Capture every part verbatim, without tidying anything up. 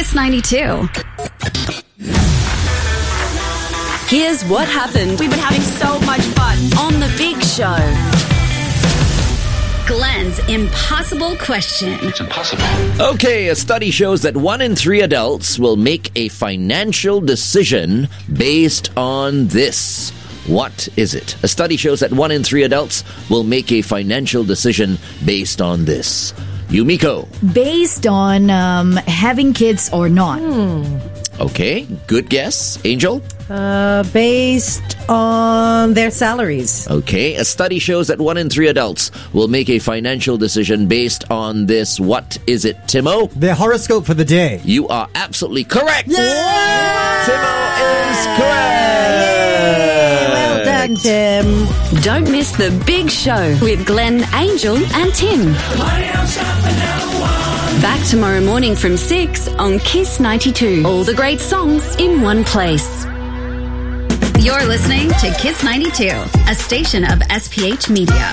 Kiss ninety-two. Here's what happened. We've been having so much fun on The Big Show. Glenn's impossible question. It's impossible. Okay, a study shows that one in three adults will make a financial decision based on this. What is it? A study shows that one in three adults will make a financial decision based on this. Yumiko. Based on um, having kids or not. Hmm. Okay, good guess. Angel? Uh, based on their salaries. Okay, a study shows that one in three adults will make a financial decision based on this. What is it, Timo? Their horoscope for the day. You are absolutely correct. Yeah! Timo is correct. Yay! Well done, Tim. Don't miss The Big Show with Glenn, Angel and Tim. Back tomorrow morning from six on Kiss ninety-two. All the great songs in one place. You're listening to Kiss ninety-two, a station of S P H Media.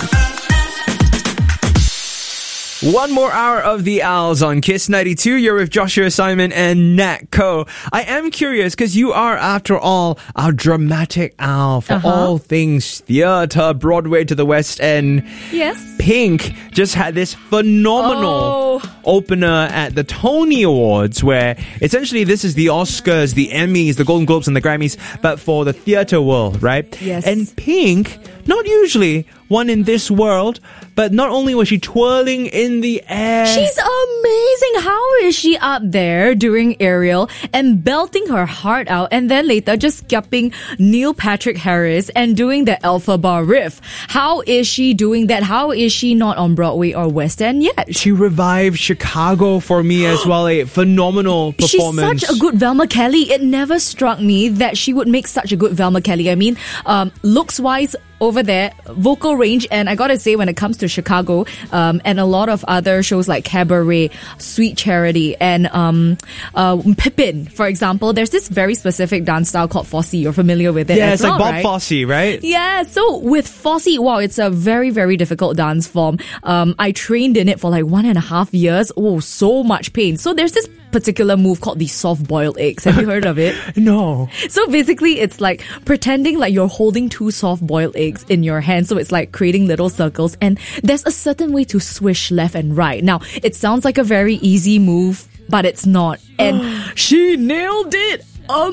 One more hour of the Owls on Kiss ninety-two. You're with Joshua Simon and Nat Co. I am curious because you are, after all, our dramatic owl for Uh-huh. all things theatre, Broadway to the West End. Yes. Pink just had this phenomenal Oh. opener at the Tony Awards where essentially this is the Oscars, the Emmys, the Golden Globes and the Grammys, but for the theatre world, right? Yes. And Pink, not usually one in this world, but not only was she twirling in the air. She's amazing. How is she up there during Ariel and belting her heart out and then later just skipping Neil Patrick Harris and doing the Alpha Bar riff? How is she doing that? How is she not on Broadway or West End yet? She revived Chicago for me as well. A phenomenal performance. She's such a good Velma Kelly. It never struck me that she would make such a good Velma Kelly. I mean, um, looks-wise, over there, vocal range, and I gotta say, when it comes to Chicago, um, and a lot of other shows like Cabaret, Sweet Charity, and um, uh, Pippin, for example, there's this very specific dance style called Fosse. You're familiar with it? Yeah, as it's well, like Bob right? Fosse, right? Yeah, so with Fosse, wow, it's a very, very difficult dance form. Um, I trained in it for like one and a half years. Oh, so much pain. So there's this particular move called the soft-boiled eggs. Have you heard of it? No. So basically, it's like pretending like you're holding two soft-boiled eggs in your hand. So it's like creating little circles. And there's a certain way to swish left and right. Now, it sounds like a very easy move, but it's not. And she nailed it.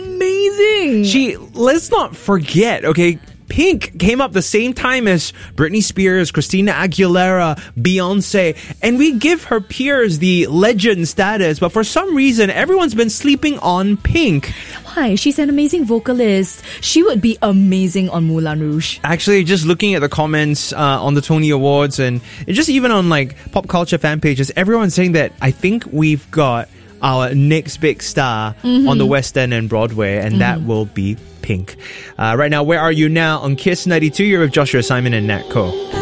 Amazing. She, let's not forget, okay, Pink came up the same time as Britney Spears, Christina Aguilera, Beyonce, and we give her peers the legend status, but for some reason, everyone's been sleeping on Pink. Why? She's an amazing vocalist. She would be amazing on Moulin Rouge. Actually, just looking at the comments uh, on the Tony Awards and just even on like pop culture fan pages, everyone's saying that I think we've got our next big star mm-hmm. on the West End and Broadway, and mm-hmm. that will be Pink. Uh, right now, where are you now on Kiss ninety-two? You're with Joshua Simon and Nat Co.